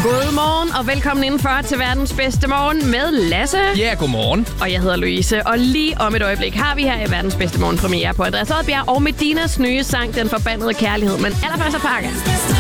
Godmorgen og velkommen indenfor til verdens bedste morgen med Lasse. Ja, godmorgen. Og jeg hedder Louise, og lige om et øjeblik har vi her i verdens bedste morgen premiere på Andreas Odbjerg og Medinas nye sang, Den Forbandede Kærlighed. Men allerførst så pakke.